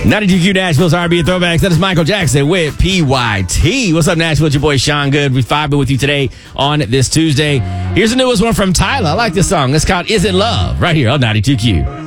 92Q Nashville's R&B and Throwbacks. That is Michael Jackson with PYT. What's up, Nashville? It's your boy, Sean Good. We're vibing with you today on this Tuesday. Here's the newest one from Tyler. I like this song. It's called Is It Love? Right here on 92Q.